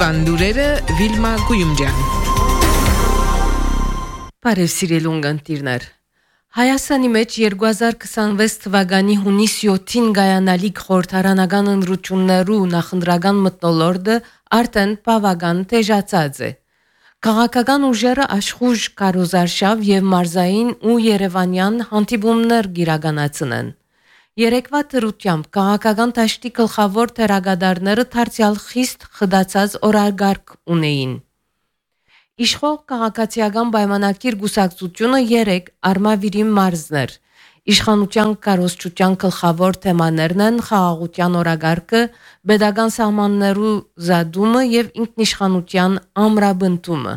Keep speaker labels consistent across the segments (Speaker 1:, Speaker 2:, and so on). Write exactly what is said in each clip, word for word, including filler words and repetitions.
Speaker 1: Օրվան լուրերը Վիլմա Գույումջյան։ Բարև սիրելի ունգընտիրներ։ Հայաստանի մեջ երկու հազար քսանվեց թվականի հունիս յոթին գայանալիք խորհրդարանական ընտրություններու նախընտրական մթնոլորտը արդեն բավական տեժացած է։ Քաղաքական ուժերը աշխուժ կարոզարշավ եւ մարզային ու երևանյան հանդիպումներ գիրականացնեն։ Երեկվա դրությամբ քաղաքական դաշտի գլխավոր թերագադարները դարձյալ խիստ խդացած օրարգարկ ունեին։ Իշխող քաղաքացիական պայմանագիր գուսակցությունը երեք Արմավիրի մարզներ։ Իշխանության կարողացության գլխավոր թեմաներն են խաղաղության օրարգարկը, pedagogan սահմաններու զադումը եւ ինքնիշխանության ամրապնդումը։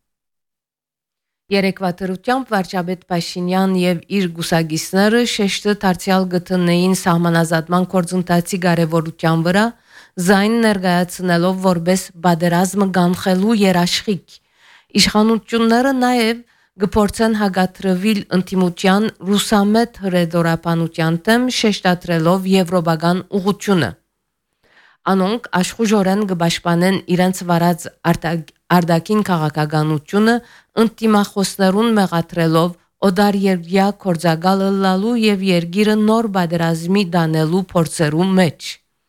Speaker 1: Երեկվա դրությամբ վարչապետ Փաշինյան եւ իր գուսագիսները շեշտը դարձյալ գտնեին սահմանազատման գործընթացի կարեւորության վրա, զայն ներկայացնելով որպես բادرազմը կանխելու երաշխիք։ Իշխանությունները նաեւ գործեն հագատրվել ընտիմության ռուսամետ հրեդորապանության դեմ շեշտադրելով եվրոպական ուղղությունը։ Անոնք աշխուժորեն կպաշտպանեն իրենց վարած արտաքին քաղաքականությունը ընտիմախոսներուն մեղադրելով օդարերյա կորձագալը լալու եւ երգիրը նոր բادرազմի դանելու փորձերու մեջ։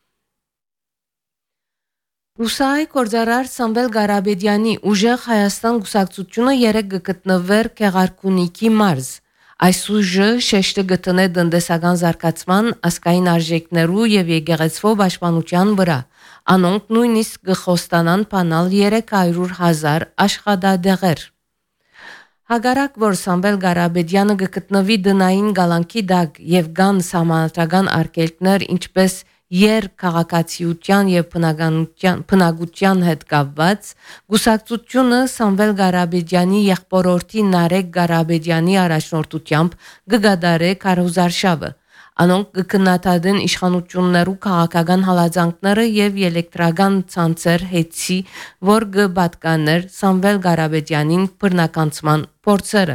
Speaker 1: Ռուսայի կորձարար Սամվել Ղարաբեդյանի ուժեղ Հայաստան գուսակցությունը երեք գտնվեր Քեղարքունիքի մարզ։ Այս ուժը շեշտը գտնե տնտեսական զարգացման, ազգային արժեքներու եւ եկեղեցվո պաշտպանության վրա։ Անոնք նույնիսկ գխոստանան բանալ երեք հարյուր հազար աշխատադեղեր։ Հագարակ որ Սամվել Ղարաբեդյանը գտնվի դնային գալանքի դակ եւ կան սահմանադրական արգելքներ, ինչպես եր քաղաքացիության եւ բնակության հետ կապված, գուսակցությունը Սամվել Ղարաբեդյանի եղբորորդի Նարեկ Ղարաբեդյանի առաջնորդությամբ կգադարե Կարոզարշավը։ Անոնք կքննադատեն իշխանություններու քաղաքական հալածանքները եւ էլեկտրական ցանցեր հետցի, որ կպատկաներ Սամվել Ղարաբեդյանին բռնականցման փորձերը։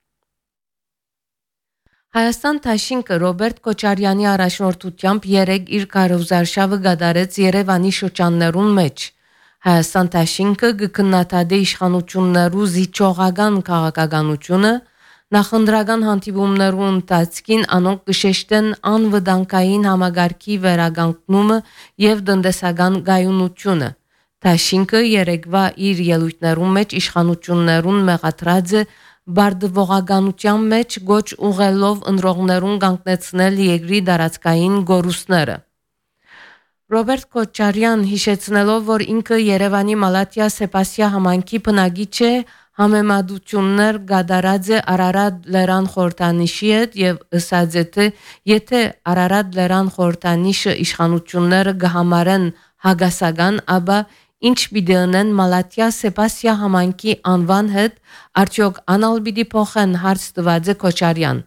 Speaker 1: Հայաստան Թաշինքը Ռոբերտ Քոչարյանի առաջնորդությամբ երեք իր Կարոզարշավը գդարեց Երևանի շրջաններուն մեջ։ Հայաստան Թաշինքը կքննադատե իշխանություններու զիջողական քաղաքականությունը, նախընտրական հանդիպումներու ընթացքին անոնք կշեշտեն անվտանգային համագարկի վերականգնումը եւ տնտեսական գայունությունը։ Թաշինքը երեկվա իր ելույթներում մեջ իշխանություններուն մեղադրած է բարդվողականության մեջ գոչ ուղելով ընտրողներուն կանգնեցնել երկրի դարածքային գորուստները։ Ռոբերտ Քոչարյան հիշեցնելով, որ ինքը Երևանի Մալատիա Սեպասիա համայնքի բնակիչ է, համեմատություններ գդարած է Արարատ լեռան խորհրդանիշի հետ եւ ըսած է թե եթե Արարատ լեռան խորհրդանիշը իշխանությունները կհամարեն հագասական, ապա ինչ պիտի անեն Մալատիա Սեպասիա համայնքի անվան հետ, արդյոք անալ պիտի փոխեն հարց տված է Քոչարյան։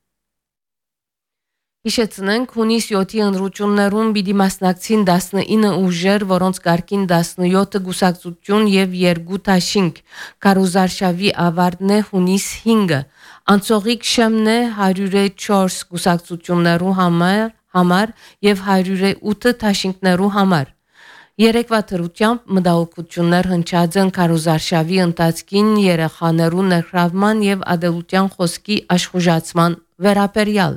Speaker 1: Հիշեցնենք հունիս յոթի ընտրություններուն պիտի մասնակցին տասնինը ուժեր, որոնց կարգին տասնյոթը գուսակցություն եւ երկու Թաշինք։ Կարոզարշավի ավարտն է հունիս հինգը։ Անցողիկ շեմն է հարյուր չորս գուսակցություններու համար, համար եւ հարյուր ութ Թաշինքներու համար։ Երեկվա դրությամբ մտահոգություններ հնչած են Կարոզարշավի ընթացքին երեխաներու ներգրավման եւ ադելության խոսքի աշխուժացման վերաբերյալ։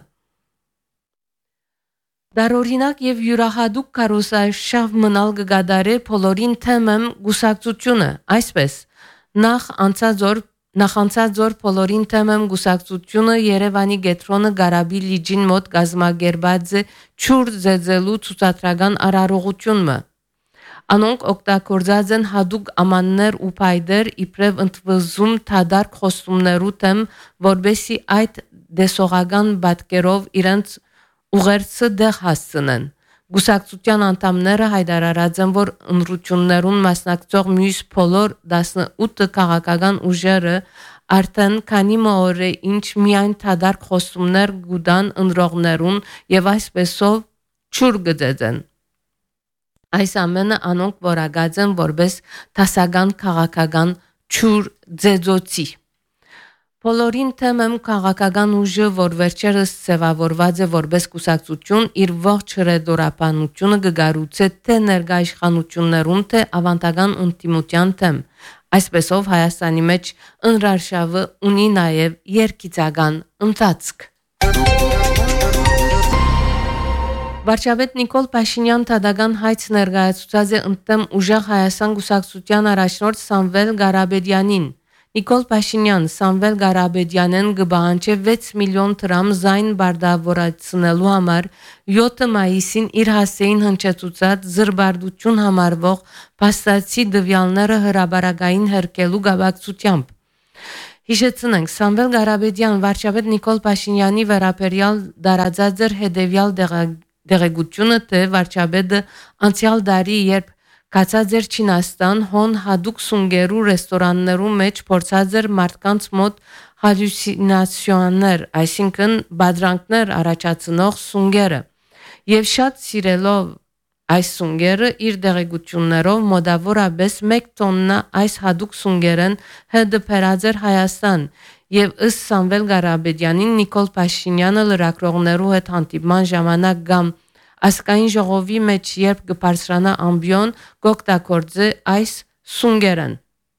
Speaker 1: Դարօրինակ եւ յուրահատուկ Կարոզարշավ մնալ կգադարե բոլորին թեմեմ գուսակցությունը, այսպես նախ անցածոր նախանցածոր բոլորին թեմեմ գուսակցությունը Երևանի գետրոնը Գարաբի լիջին մոտ գազմագերբած է ճուր ձեզելու ցուցադրական արարողությունը։ Անոնք օգտագործած են հadoop ամաններ ու փայդեր իբրև ընդվզում թադարք խոստումներու թեմ, որբեսի այդ դեսողական բատկերով իրենց ուղերձը դեղ հասցնեն։ Գուսակցության անդամները հայտարարած են, որ ընտրություններուն մասնակցող մյուս բոլոր տասնութ քաղաքական ուժերը արդեն քանի օր է ինչ միայն թադարք խոստումներ գուտան ընտրողներուն եւ այսպեսով ճուր գծեն։ Այս ամենը անոնք որակած են որպես տասական քաղաքական ճուր ձեզոցի։ Բոլորին թեմեմ քաղաքական ուժը, որ վերջերս ձևավորված է որպես կուսակցություն, իր ողջ հրեդորապանությունը կգառուցե թե ներկա իշխանություններում, թե ավանդական ընդդիմության թեմ։ Այսպեսով Հայաստանի մեջ ընրարշավը ունի նաև երկիծական ընթացք։ Վարչապետ Նիկոլ Փաշինյան թադական հայց ներկայացուցած է ընդդեմ ուժեղ Հայաստան կուսակցության առաջնորդ Սամվել Ղարաբեդյանին։ Նիկոլ Փաշինյան Սամվել Ղարաբեդյանեն կբանջե վեց միլիոն դրամ զայն բարդավորացնելու համար յոթ մայիսին իր հասցեին հնչեցուցած զրբարդություն համարվող փաստացի դվյալները հրաբարակային հերկելու գավակցությամբ։ Հիշեցնենք, Սամվել Ղարաբեդյան վարչապետ Նիկոլ Փաշինյանի վերաբերյալ դարաձած էր հետևյալ դեղեցությունը, թե վարչապետը անցյալ դարի երբ Կացած էր Չինաստան հոն հադուկ սունգերու ռեստորաններու մեջ փորձած էր մարդկանց մոտ հալյուսինացիաներ, այսինքն բադրանքներ առաջացնող սունգերը, եւ շատ սիրելով այս սունգերը իր դեղեցություններով մոտավորապես մեկ տոննա այս հադուկ սունգերեն հետդպերած էր Հայաստան եւ ըստ Սամվել Ղարաբեդյանին Նիկոլ Փաշինյանը լրագրողներու հետ հանդիպման ժամանակ գամ Ասկային ժողովի մեջ երբ կբարձրանա ամբիոն կօգտագործե այս սունգերն։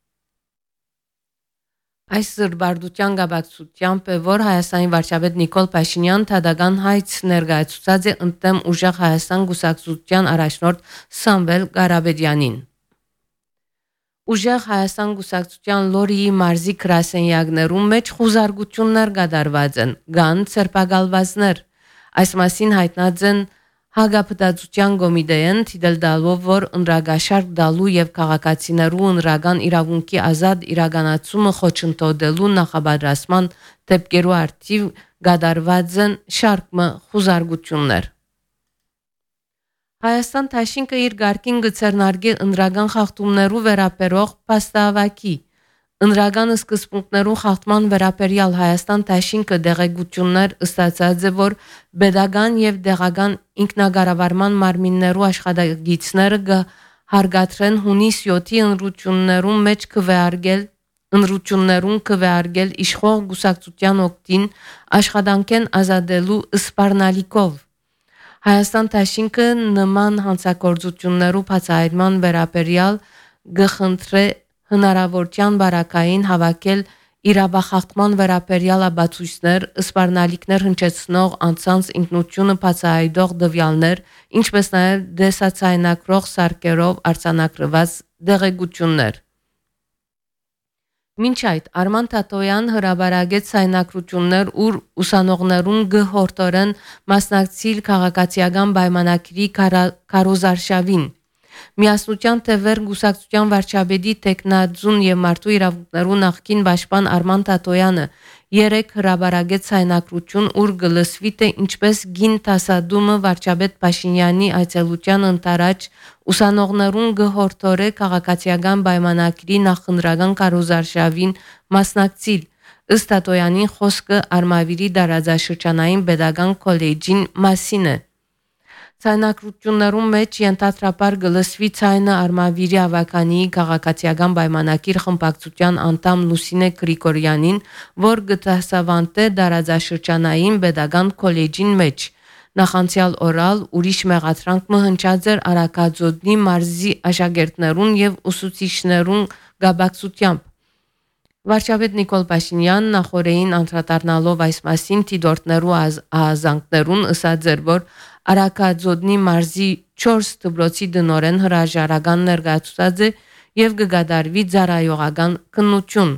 Speaker 1: Այս զրբարդության գաբակցությամբ է, որ Հայաստանի վարչապետ Նիկոլ Փաշինյան թադական հայց ներկայացուցած է ընդդեմ ուժեղ Հայաստան կուսակցության առաջնորդ Սամվել Ղարաբեդյանին։ Ուժեղ Հայաստան կուսակցության Լորիի մարզի գրասենյակներում մեջ խուզարկություններ կատարված են, կան ցերպակալվածներ։ Այս մասին հայտնած են Հագապտածության կոմիտեին թիդել դալով, որ ընդրագաշարք դալու եւ քաղաքացիներու ընդրական իրավունքի ազատ իրականացումը խոչընդոտելու նախաբադրասման դեպքերու արդիվ կատարված են շարքը խուզարկություններ։ Հայաստան Թաշինքը իր գարկին գծերնարգի ընդրական խախտումներու վերաբերող փաստավակի Ընդրական սկզբունքներու խախտման վերաբերյալ Հայաստան Թաշինքը դեղեցություններ ստացած է, որ pedagogan եւ դեղական ինքնակառավարման մարմիններու աշխատագիտները հարգադրեն հունիս յոթի ընտրություններում մեջ քվեարկել ընտրություններուն քվեարկել իշխող գուսակցության օգտին աշխատանքեն ազատելու սպառնալիքով Հայաստան Թաշինքը նման հանցագործություններու բացահայտման վերաբերյալ գխնդրե հնարավորության բարակային հավաքել իրավախախտման վերաբերյալ աբացույցներ, սպառնալիքներ հնչեցնող անցանց ինքնությունը բացահայտող դվյալներ, ինչպես նաև դեսացայնակրող սարքերով արձանագրված դեղեցություններ։ Մինչ այդ Արման Թաթոյան հրաբարագեց սայնակրություններ, ուր ուսանողներուն գհորտորեն մասնակցիլ քաղաքացիական պայմանագրի քարոզարշավին։ Միասնության թևեր գուսակցության վարչապետի տեխնաձուն եւ մարդու իրավունքներու նախկին պաշտպան Արման Թաթոյանը երեք հրաբարագեց հայնակրություն, ուր գլսվի թե ինչպես գին տասադումը վարչապետ Փաշինյանի այցելության ընթരാճ ուսանողներուն գհորտորե քաղաքացիական պայմանագրի նախընտրական քարոզարշավին մասնակցիլ ըստ Թաթոյանի խոսքը Արմավիրի դարաձաշրջանային pedagogan քոլեջին մասին է։ Ցայնակրություններում մեջ ենթադրաբար գլսվի ցայնը Արմավիրի ավականի քաղաքացիական պայմանագիր խմբակցության անդամ Լուսինե Գրիգորյանին, որ գտասավանտե դարաձաշրջանային pedagogan քոլեջին մեջ նախանցյալ օրալ ուրիշ մեղադրանք մհնչած էր Արաքածոտնի մարզի աշակերտներուն եւ ուսուցիչներուն գաբակցությամբ։ Վարչապետ Նիկոլ Փաշինյան նախորդին անդրադառնալով այս մասին թիդորտներու ազանքներուն ըսած էր, որ Արաքածոտնի մարզի չորս դպրոցի դնորեն հրաժարական ներկայացուցած է եւ կգադարվի ծառայողական քննություն։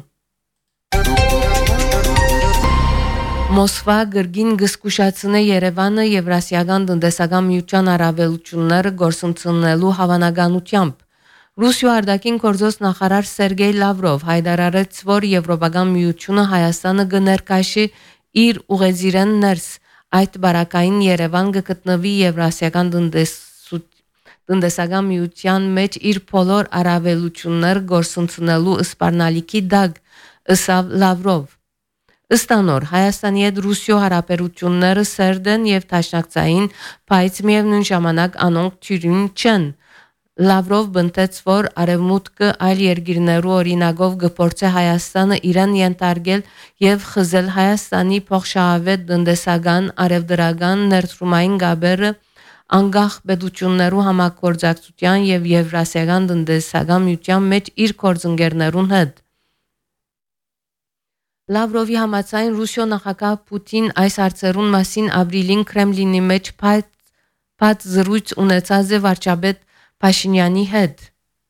Speaker 1: Մոսկվա գրգին գսկուշացնե Երևանը Եվրասիական տնտեսական միության առավելությունները գործընծնելու հավանականությամբ։ Ռուսիա արտաքին գործոս նախարար Սերգեյ Լավրով հայտարարեց, որ Եվրոպական միությունը Հայաստանը կներկայացի իր ուղեզիրեն ներս այդ բարակային Երևան կգտնվի Եվրասիական տնտեսական միության մեջ իր բոլոր առավելություններ գործընծնելու սպառնալիքի դակ ըսավ Լավրով։ Ըստ անոր Հայաստանի հետ Ռուսիա հարաբերությունները սերտ են եւ դաշնակցային, բայց միևնույն ժամանակ անոնք թյուրին չեն։ Լավրով բնտեց, որ արևմուտքը այլ երկիրներու օրինագով գործե Հայաստանը իրեն ենթարկել եւ խզել Հայաստանի փոխշահավետ տնտեսական, արևդրական, ներդրումային գաբերը անգախ պետություններու համագործակցության եւ Եվրասիական տնտեսական միության մեջ իր գործընկերներուն հետ։ Լավրովի համաձայն Ռուսիո նախագահ Պուտին այս հարցերուն մասին ապրիլին Կրեմլինի մեջ փակ զրույց ունեցած է վարչապետ Փաշինյանի հետ։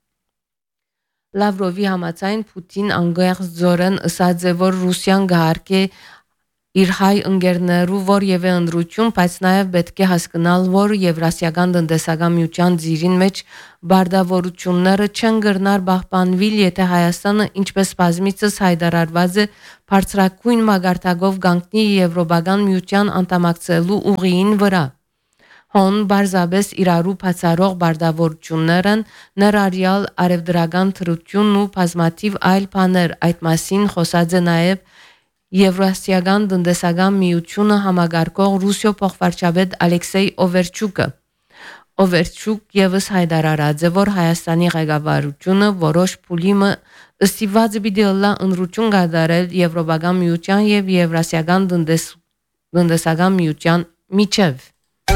Speaker 1: Լավրովի համաձայն Պուտին անգերձորեն ըսած է, որ Ռուսիան գահարկե իր հայ ընկերներու որևէ ընդրություն, բայց նաև պետք է հասկանալ, որ Եվրասիական տնտեսական միության ձիրին մեջ բարդավորությունները չեն գրնար պահպանվել, եթե Հայաստանը ինչպես բազմիցս հայտարարված է բարձրակույն մագարտակով գանքնի Եվրոպական միության անդամակցելու ուղիին վրա։ Հոն բարձաբես իրարու բացառող բարդավորություններն ներառյալ արևդրական թրությունն ու բազմաթիվ այլ բաներ, այդ մասին խոսած է նաև Եվրասիական տնտեսական միությունը համագարկող Ռուսիո փոխվարչապետ Ալեքսեյ Օվերչուկը։ Օվերչուկ եւս հայտարարած է, որ Հայաստանի ղեկավարությունը որոշ փուլիմը ըստիված պիտի լա ընդրություն կատարել Եվրոպական միության եւ Եվրասիական տնտեսական միության միջև։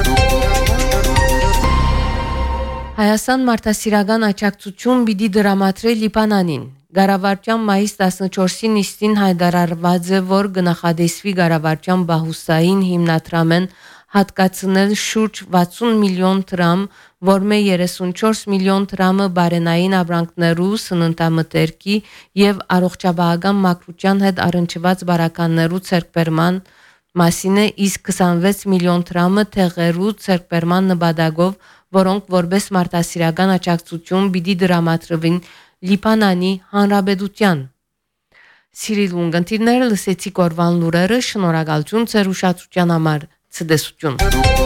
Speaker 1: Հայաստան մարդասիրական աջակցություն պիտի դրամատրի Լիբանանին։ Գարավարճան մայիս տասնչորսին նիստին հայտարարված է, որ գնահատեսվի Գարավարճան բահուստային հիմնադրամեն հատկացնել շուրջ վաթսուն միլիոն դրամ, որմե երեսունչորս միլիոն դրամը բարենային ապրանքներու, սննդամթերքի եւ առողջապահական մակրության հետ առնչված բարականներու ցերկբերման մասին է, իսկ քսանվեց միլիոն դրամը թեղերու ցերկբերման նպատակով, որոնք որպես մարդասիրական աջակցություն պիտի դրամատրվին Լիբանանի հանրապետության։ Սիրիլ ունգընտիրները լսեցի կորվան լուրերը, շնորհակալություն ձեր ուշադրության համար, ցտեսություն։